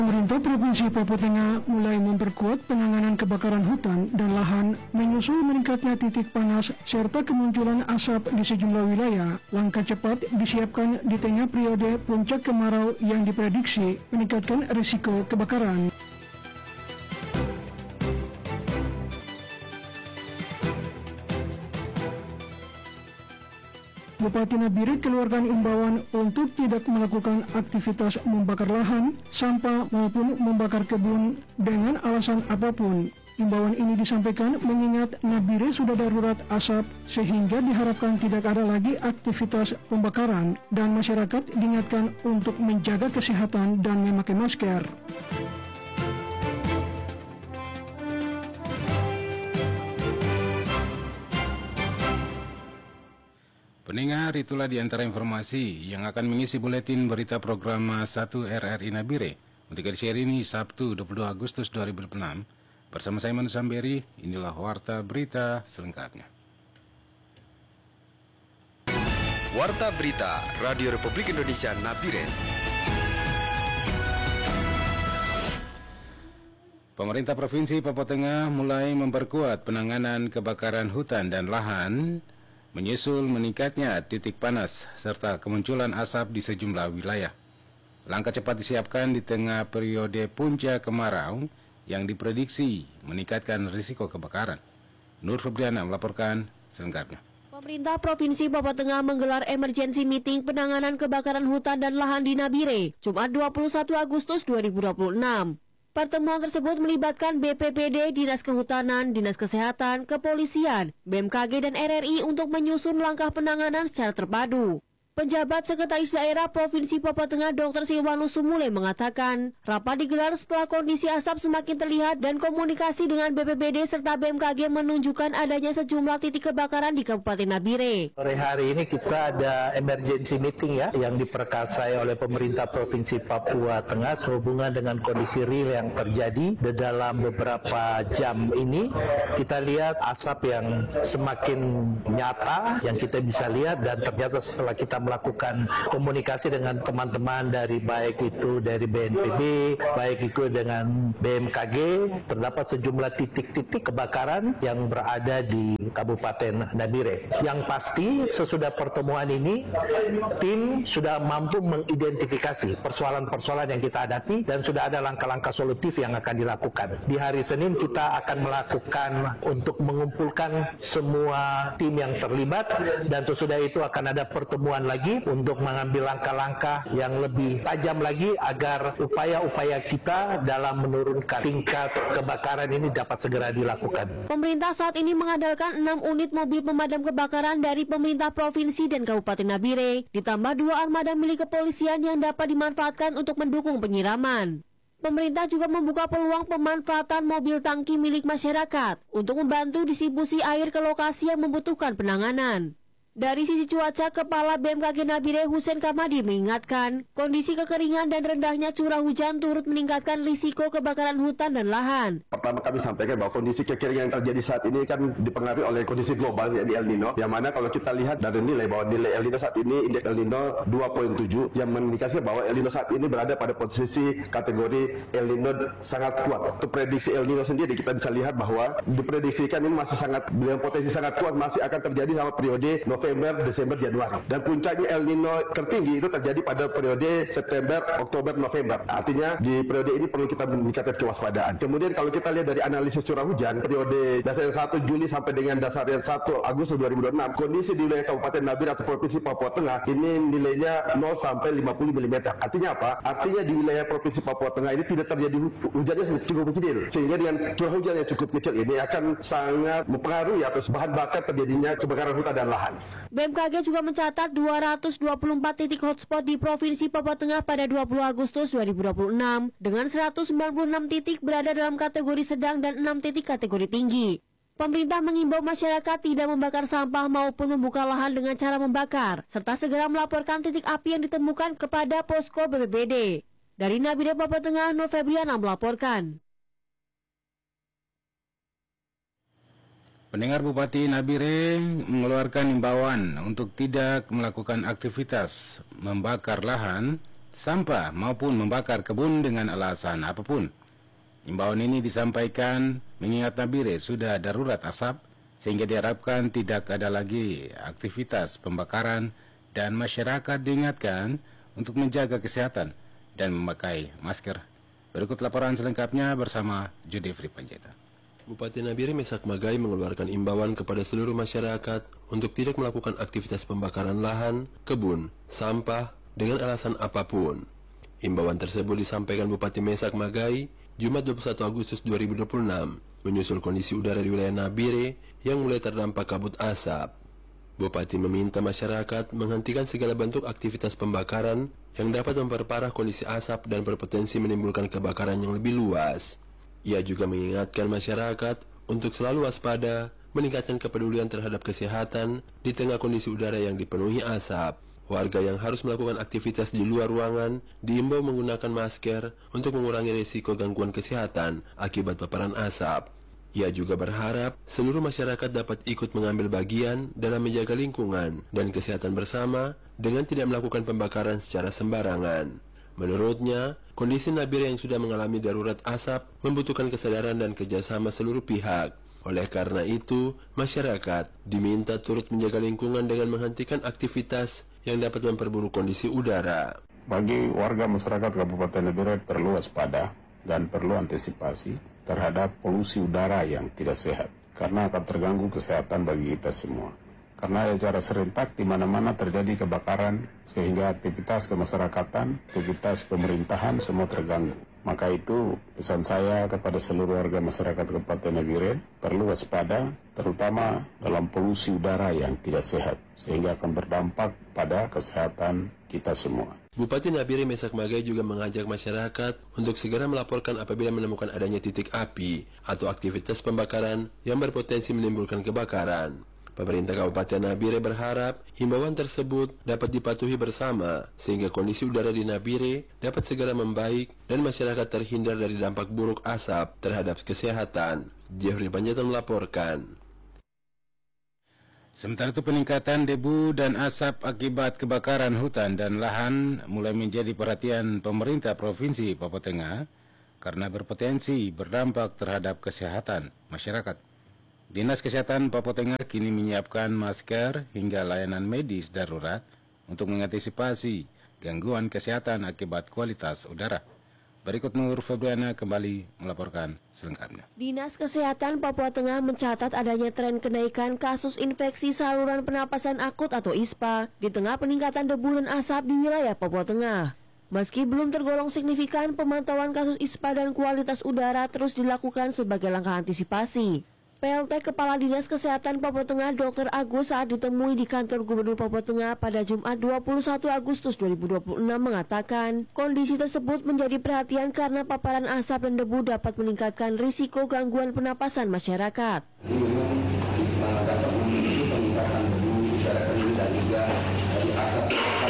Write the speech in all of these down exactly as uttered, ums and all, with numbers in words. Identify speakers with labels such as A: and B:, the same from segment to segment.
A: Pemerintah Provinsi Papua Tengah mulai memperkuat penanganan kebakaran hutan dan lahan menyusul meningkatnya titik panas serta kemunculan asap di sejumlah wilayah. Langkah cepat disiapkan di tengah periode puncak kemarau yang diprediksi meningkatkan risiko kebakaran. Bupati Nabire keluarkan imbauan untuk tidak melakukan aktivitas membakar lahan, sampah maupun membakar kebun dengan alasan apapun. Imbauan ini disampaikan mengingat Nabire sudah darurat asap sehingga diharapkan tidak ada lagi aktivitas pembakaran dan masyarakat diingatkan untuk menjaga kesehatan dan memakai masker.
B: Pendengar, itulah di antara informasi yang akan mengisi buletin berita program satu R R I Nabire untuk edisi hari ini Sabtu dua puluh dua Agustus dua ribu dua puluh enam. Bersama saya Manu Samberi, inilah Warta Berita selengkapnya.
C: Warta Berita Radio Republik Indonesia Nabire.
B: Pemerintah Provinsi Papua Tengah mulai memperkuat penanganan kebakaran hutan dan lahan menyusul meningkatnya titik panas serta kemunculan asap di sejumlah wilayah. Langkah cepat disiapkan di tengah periode puncak kemarau yang diprediksi meningkatkan risiko kebakaran. Nur Febriana melaporkan selengkapnya.
D: Pemerintah Provinsi Papua Tengah menggelar emergency meeting penanganan kebakaran hutan dan lahan di Nabire, Jumat dua puluh satu Agustus dua ribu dua puluh enam. Pertemuan tersebut melibatkan B P P D, Dinas Kehutanan, Dinas Kesehatan, Kepolisian, B M K G, dan R R I untuk menyusun langkah penanganan secara terpadu. Penjabat Sekretaris Daerah Provinsi Papua Tengah Doktor Silwanus Sumule mengatakan, rapat digelar setelah kondisi asap semakin terlihat dan komunikasi dengan B P P D serta B M K G menunjukkan adanya sejumlah titik kebakaran di Kabupaten Nabire.
E: Sore hari ini kita ada emergency meeting ya, yang diperkasai oleh pemerintah Provinsi Papua Tengah sehubungan dengan kondisi real yang terjadi di dalam beberapa jam ini. Kita lihat asap yang semakin nyata yang kita bisa lihat, dan ternyata setelah kita melakukan komunikasi dengan teman-teman dari baik itu dari B N P B, baik itu dengan B M K G, terdapat sejumlah titik-titik kebakaran yang berada di Kabupaten Nabire. Yang pasti sesudah pertemuan ini, tim sudah mampu mengidentifikasi persoalan-persoalan yang kita hadapi dan sudah ada langkah-langkah solutif yang akan dilakukan. Di hari Senin kita akan melakukan untuk mengumpulkan semua tim yang terlibat, dan sesudah itu akan ada pertemuan lagi untuk mengambil langkah-langkah yang lebih tajam lagi agar upaya-upaya kita dalam menurunkan tingkat kebakaran ini dapat segera dilakukan.
D: Pemerintah saat ini mengandalkan enam unit mobil pemadam kebakaran dari pemerintah provinsi dan Kabupaten Nabire, ditambah dua armada milik kepolisian yang dapat dimanfaatkan untuk mendukung penyiraman. Pemerintah juga membuka peluang pemanfaatan mobil tangki milik masyarakat untuk membantu distribusi air ke lokasi yang membutuhkan penanganan. Dari sisi cuaca, Kepala B M K G Nabire Husein Kamadi mengingatkan, kondisi kekeringan dan rendahnya curah hujan turut meningkatkan risiko kebakaran hutan dan lahan.
F: Pertama kami sampaikan bahwa kondisi kekeringan yang terjadi saat ini kan dipengaruhi oleh kondisi global yakni El Nino, yang mana kalau kita lihat dari nilai bahwa nilai El Nino saat ini, indeks El Nino dua koma tujuh, yang mengindikasikan bahwa El Nino saat ini berada pada posisi kategori El Nino sangat kuat. Untuk prediksi El Nino sendiri kita bisa lihat bahwa diprediksikan ini masih sangat, dengan potensi sangat kuat masih akan terjadi selama periode November, Desember, Januari. Dan puncaknya El Nino tertinggi itu terjadi pada periode September, Oktober, November. Artinya di periode ini perlu kita meningkatkan kewaspadaan. Kemudian kalau kita lihat dari analisis curah hujan periode dasarian satu Juli sampai dengan dasarian satu Agustus dua ribu dua puluh enam, kondisi di wilayah Kabupaten Nabire atau Provinsi Papua Tengah ini nilainya nol sampai lima puluh milimeter. Artinya apa? Artinya di wilayah Provinsi Papua Tengah ini tidak terjadi hujannya cukup kecil. Sehingga dengan curah hujan yang cukup kecil ini akan sangat mempengaruhi atau bahan bakar terjadinya kebakaran hutan dan lahan.
D: B M K G juga mencatat dua ratus dua puluh empat titik hotspot di Provinsi Papua Tengah pada dua puluh Agustus dua ribu dua puluh enam, dengan seratus sembilan puluh enam titik berada dalam kategori sedang dan enam titik kategori tinggi. Pemerintah mengimbau masyarakat tidak membakar sampah maupun membuka lahan dengan cara membakar, serta segera melaporkan titik api yang ditemukan kepada posko B P B D. Dari Nabire, Papua Tengah, Nur Febriana melaporkan.
B: Pendengar, Bupati Nabire mengeluarkan imbauan untuk tidak melakukan aktivitas membakar lahan, sampah maupun membakar kebun dengan alasan apapun. Imbauan ini disampaikan mengingat Nabire sudah darurat asap, sehingga diharapkan tidak ada lagi aktivitas pembakaran dan masyarakat diingatkan untuk menjaga kesehatan dan memakai masker. Berikut laporan selengkapnya bersama Judefri Panjaitan.
G: Bupati Nabire Mesak Magai mengeluarkan imbauan kepada seluruh masyarakat untuk tidak melakukan aktivitas pembakaran lahan, kebun, sampah dengan alasan apapun. Imbauan tersebut disampaikan Bupati Mesak Magai Jumat dua puluh satu Agustus dua ribu dua puluh enam menyusul kondisi udara di wilayah Nabire yang mulai terdampak kabut asap. Bupati meminta masyarakat menghentikan segala bentuk aktivitas pembakaran yang dapat memperparah kondisi asap dan berpotensi menimbulkan kebakaran yang lebih luas. Ia juga mengingatkan masyarakat untuk selalu waspada, meningkatkan kepedulian terhadap kesehatan di tengah kondisi udara yang dipenuhi asap. Warga yang harus melakukan aktivitas di luar ruangan diimbau menggunakan masker untuk mengurangi risiko gangguan kesehatan akibat paparan asap. Ia juga berharap seluruh masyarakat dapat ikut mengambil bagian dalam menjaga lingkungan dan kesehatan bersama dengan tidak melakukan pembakaran secara sembarangan. Menurutnya, kondisi Nabire yang sudah mengalami darurat asap membutuhkan kesadaran dan kerjasama seluruh pihak. Oleh karena itu, masyarakat diminta turut menjaga lingkungan dengan menghentikan aktivitas yang dapat memperburuk kondisi udara.
H: Bagi warga masyarakat Kabupaten Nabire perlu waspada dan perlu antisipasi terhadap polusi udara yang tidak sehat, karena akan terganggu kesehatan bagi kita semua. Karena secara serentak di mana-mana terjadi kebakaran, sehingga aktivitas kemasyarakatan, aktivitas pemerintahan semua terganggu. Maka itu pesan saya kepada seluruh warga masyarakat Kabupaten Nabire perlu waspada, terutama dalam polusi udara yang tidak sehat, sehingga akan berdampak pada kesehatan kita semua.
G: Bupati Nabire Mesak Magai juga mengajak masyarakat untuk segera melaporkan apabila menemukan adanya titik api atau aktivitas pembakaran yang berpotensi menimbulkan kebakaran. Pemerintah Kabupaten Nabire berharap himbauan tersebut dapat dipatuhi bersama sehingga kondisi udara di Nabire dapat segera membaik dan masyarakat terhindar dari dampak buruk asap terhadap kesehatan. Jeffrey Panjaitan melaporkan.
B: Sementara itu peningkatan debu dan asap akibat kebakaran hutan dan lahan mulai menjadi perhatian pemerintah Provinsi Papua Tengah karena berpotensi berdampak terhadap kesehatan masyarakat. Dinas Kesehatan Papua Tengah kini menyiapkan masker hingga layanan medis darurat untuk mengantisipasi gangguan kesehatan akibat kualitas udara. Berikut Nur Febriana kembali melaporkan selengkapnya.
D: Dinas Kesehatan Papua Tengah mencatat adanya tren kenaikan kasus infeksi saluran pernapasan akut atau I S P A di tengah peningkatan debu dan asap di wilayah Papua Tengah. Meski belum tergolong signifikan, pemantauan kasus I S P A dan kualitas udara terus dilakukan sebagai langkah antisipasi. P L T Kepala Dinas Kesehatan Papua Tengah Dokter Agus saat ditemui di kantor Gubernur Papua Tengah pada Jumat dua puluh satu Agustus dua ribu dua puluh enam mengatakan kondisi tersebut menjadi perhatian karena paparan asap dan debu dapat meningkatkan risiko gangguan pernapasan masyarakat.
I: Ini memang dapat memicu peningkatan debu masyarakat ini dan juga dari asap.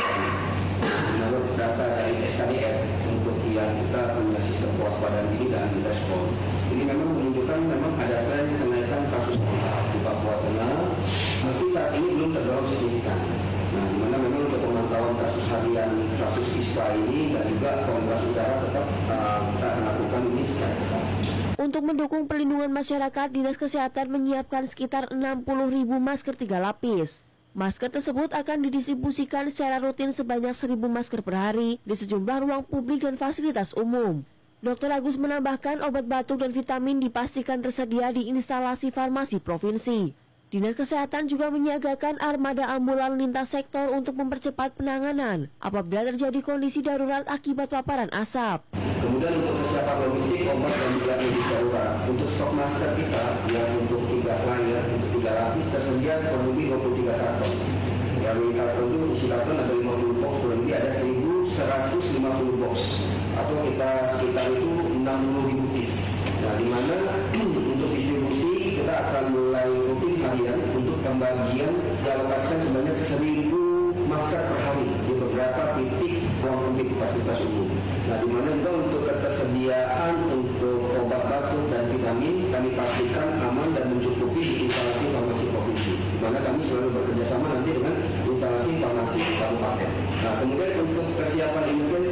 I: Menurut data dari S K D R untuk yang kita punya sistem kewaspadaan ini dan respon, ini memang menunjukkan memang ada tren kenaikan kasus di Papua Tengah, meski saat ini belum tergolong signifikan. Nah, di mana memang untuk pemantauan kasus harian kasus I S P A ini dan juga kualitas udara tetap uh, kita akan lakukan ini secara ketat.
D: Untuk mendukung perlindungan masyarakat, Dinas Kesehatan menyiapkan sekitar enam puluh ribu masker tiga lapis. Masker tersebut akan didistribusikan secara rutin sebanyak seribu masker per hari di sejumlah ruang publik dan fasilitas umum. Dokter Agus menambahkan obat batuk dan vitamin dipastikan tersedia di instalasi farmasi provinsi. Dinas Kesehatan juga menyiagakan armada ambulan lintas sektor untuk mempercepat penanganan apabila terjadi kondisi darurat akibat paparan asap.
I: Kemudian untuk kesiapan logistik, obat dan juga medis darurat. Untuk stok masker kita yang untuk tiga layer, untuk tiga lapis tersedia kurang lebih dua puluh tiga karton. Yang karton itu isi karton ada lima puluh box, kurang lebih ada seribu seratus lima puluh box. Atau kita sekitar itu enam puluh ribu piece. Nah, di mana untuk distribusi kita akan mulai rutin harian untuk pembagian dialokasikan sebanyak seribu masker per hari di beberapa titik ruang publik fasilitas umum. Nah, di mana juga untuk ketersediaan untuk obat batuk dan vitamin kami pastikan aman dan mencukupi di instalasi farmasi provinsi. Di mana kami selalu bekerjasama nanti dengan instalasi farmasi kabupaten. Nah, kemudian untuk kesiapan emergensi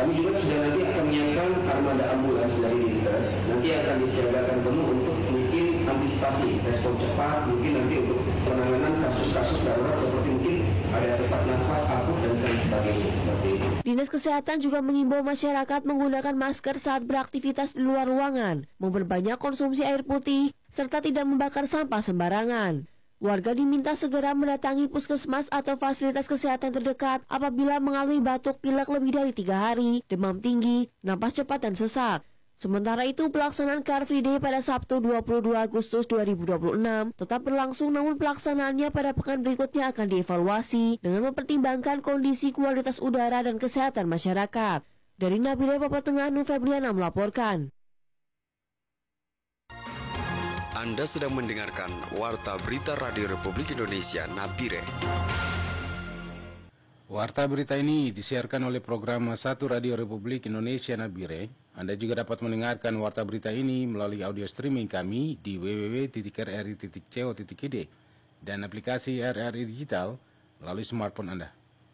I: Kami juga sudah nanti akan menyiapkan armada ambulans dari Dinkes, nanti akan disiagakan penuh untuk mungkin antisipasi, respon cepat, mungkin nanti untuk penanganan kasus-kasus darurat seperti mungkin ada sesak nafas akut dan lain sebagainya seperti itu.
D: Dinas Kesehatan juga mengimbau masyarakat menggunakan masker saat beraktivitas di luar ruangan, memperbanyak konsumsi air putih, serta tidak membakar sampah sembarangan. Warga diminta segera mendatangi puskesmas atau fasilitas kesehatan terdekat apabila mengalami batuk pilek lebih dari tiga hari, demam tinggi, napas cepat dan sesak. Sementara itu, pelaksanaan Car Free Day pada Sabtu dua puluh dua Agustus dua ribu dua puluh enam tetap berlangsung, namun pelaksanaannya pada pekan berikutnya akan dievaluasi dengan mempertimbangkan kondisi kualitas udara dan kesehatan masyarakat. Dari Nabire, Papua Tengah, Nur Febriana melaporkan.
C: Anda sedang mendengarkan Warta Berita Radio Republik Indonesia Nabire.
B: Warta berita ini disiarkan oleh program satu Radio Republik Indonesia Nabire. Anda juga dapat mendengarkan warta berita ini melalui audio streaming kami di w w w titik r r i titik co titik i d dan aplikasi R R I Digital melalui smartphone Anda.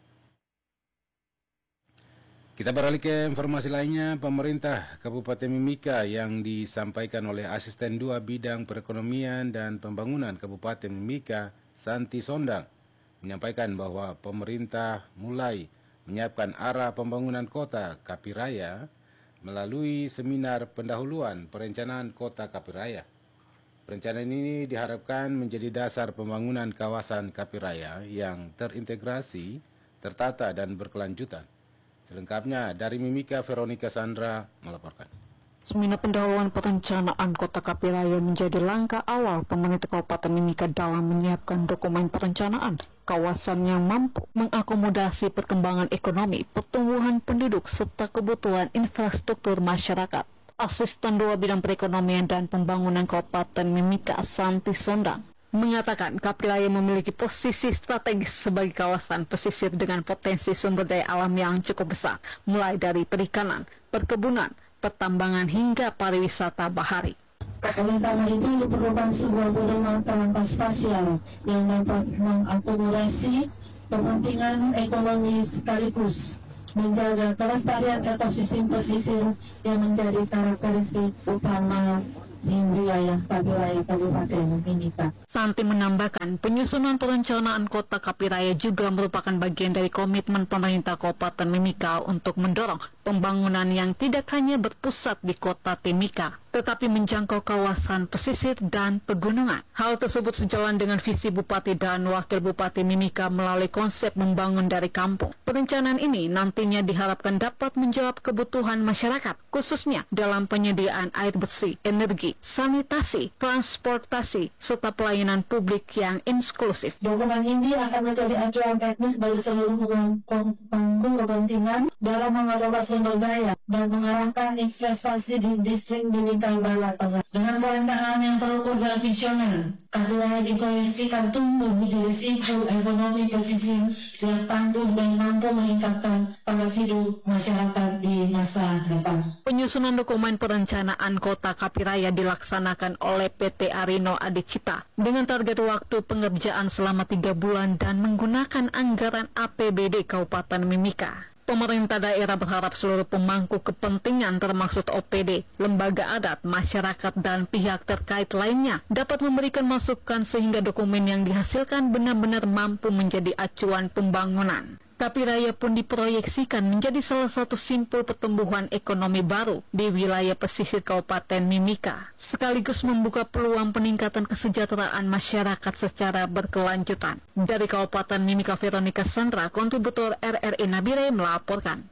B: Kita beralih ke informasi lainnya. Pemerintah Kabupaten Mimika yang disampaikan oleh Asisten dua Bidang Perekonomian dan Pembangunan Kabupaten Mimika, Santi Sondang, menyampaikan bahwa pemerintah mulai menyiapkan arah pembangunan kota Kapiraya melalui seminar pendahuluan perencanaan kota Kapiraya. Perencanaan ini diharapkan menjadi dasar pembangunan kawasan Kapiraya yang terintegrasi, tertata dan berkelanjutan. Selengkapnya dari Mimika, Veronica Sandra melaporkan.
J: Seminar pendahuluan perencanaan Kota Kapiraya menjadi langkah awal pemerintah Kabupaten Mimika dalam menyiapkan dokumen perencanaan kawasan yang mampu mengakomodasi perkembangan ekonomi, pertumbuhan penduduk, serta kebutuhan infrastruktur masyarakat. Asisten dua Bidang Perekonomian dan Pembangunan Kabupaten Mimika, Santi Sondang, mengatakan Kapiraya memiliki posisi strategis sebagai kawasan pesisir dengan potensi sumber daya alam yang cukup besar, mulai dari perikanan, perkebunan, pertambangan hingga pariwisata bahari.
K: Oleh karena itu diperlukan sebuah pedoman langkah spasial yang dapat mengakomodasi kepentingan ekonomi sekaligus menjaga kelestarian ekosistem pesisir yang menjadi karakteristik utama di wilayah Kapiraya Kabupaten Mimika.
J: Santi menambahkan, penyusunan perencanaan Kota Kapiraya juga merupakan bagian dari komitmen pemerintah Kabupaten Mimika untuk mendorong pembangunan yang tidak hanya berpusat di Kota Timika, tetapi menjangkau kawasan pesisir dan pegunungan. Hal tersebut sejalan dengan visi Bupati dan Wakil Bupati Mimika melalui konsep membangun dari kampung. Perencanaan ini nantinya diharapkan dapat menjawab kebutuhan masyarakat, khususnya dalam penyediaan air bersih, energi, sanitasi, transportasi, serta pelayanan publik yang inklusif.
K: Dokumen ini akan menjadi acuan teknis bagi seluruh pemangku kepentingan dalam mengelola sumber daya dan mengarahkan investasi di distrik Mimika Barat Tengah. Dengan perencanaan yang terukur dan visioner, Kapiraya diproyeksikan tumbuh menjadi simpul ekonomi pesisir yang tangguh dan mampu meningkatkan taraf hidup masyarakat di masa depan.
J: Penyusunan dokumen perencanaan Kota Kapiraya dilaksanakan oleh P T Arino Adicita dengan target waktu pengerjaan selama tiga bulan dan menggunakan anggaran A P B D Kabupaten Mimika. Pemerintah daerah berharap seluruh pemangku kepentingan termasuk O P D, lembaga adat, masyarakat, dan pihak terkait lainnya dapat memberikan masukan sehingga dokumen yang dihasilkan benar-benar mampu menjadi acuan pembangunan. Kapiraya pun diproyeksikan menjadi salah satu simpul pertumbuhan ekonomi baru di wilayah pesisir Kabupaten Mimika, sekaligus membuka peluang peningkatan kesejahteraan masyarakat secara berkelanjutan. Dari Kabupaten Mimika, Veronica Sandra, kontributor R R I Nabire melaporkan.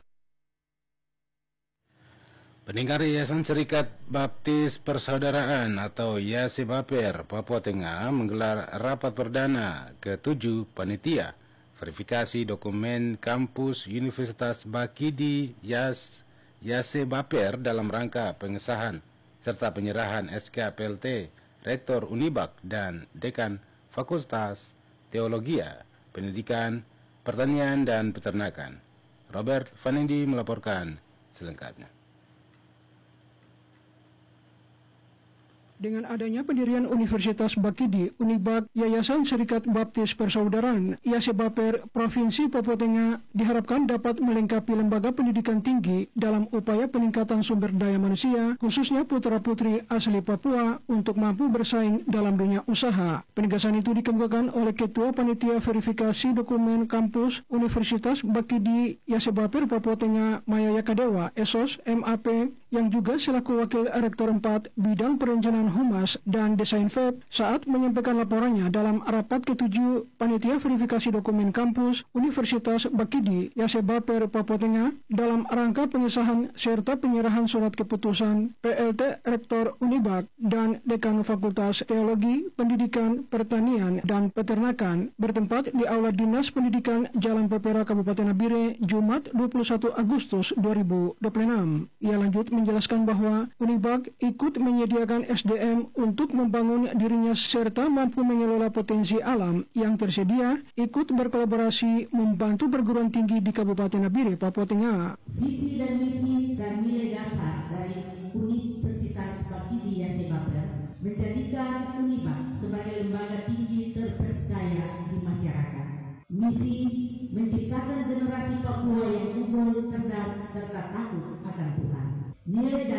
B: Pendengar Yayasan Serikat Baptis Persaudaraan atau Yasebaper Papua Tengah menggelar rapat perdana ketujuh panitia verifikasi dokumen kampus Universitas Bakidi Yas Yasebaper dalam rangka pengesahan serta penyerahan S K P L T Rektor Unibak dan Dekan Fakultas Teologia, Pendidikan, Pertanian dan Peternakan. Robert Vanendi melaporkan selengkapnya.
A: Dengan adanya pendirian Universitas Bakidi, Unibak, Yayasan Serikat Baptis Persaudaraan, I A S E Baper, Provinsi Papua Tengah diharapkan dapat melengkapi lembaga pendidikan tinggi dalam upaya peningkatan sumber daya manusia, khususnya putra-putri asli Papua untuk mampu bersaing dalam dunia usaha. Penegasan itu dikemukakan oleh Ketua Panitia Verifikasi Dokumen Kampus Universitas Bakidi, I A S E Baper, Papua Tengah, Mayaya Kadewa, Esos, M A P, yang juga selaku Wakil Rektor empat Bidang Perencanaan Humas dan Desain F E B saat menyampaikan laporannya dalam rapat ketujuh Panitia Verifikasi Dokumen Kampus Universitas Bakidi, I A S E Baper, Papua Tengah dalam rangka pengesahan serta penyerahan surat keputusan P L T Rektor Unibak dan Dekan Fakultas Teologi, Pendidikan, Pertanian, dan Peternakan bertempat di Aula Dinas Pendidikan Jalan Pepera, Kabupaten Nabire, Jumat dua puluh satu Agustus dua ribu dua puluh enam. Ia lanjut menjelaskan bahwa Unibak ikut menyediakan S D M untuk membangun dirinya serta mampu mengelola potensi alam yang tersedia, ikut berkolaborasi membantu perguruan tinggi di Kabupaten Nabire, Papua Tengah.
L: Visi dan misi dan nilai dasar dari Universitas Bakidi I A S E Baper menjadikan Unibak sebagai lembaga tinggi terpercaya di masyarakat. Misi menciptakan generasi Papua yang unggul, cerdas, serta takut akan Tuhan. Nilai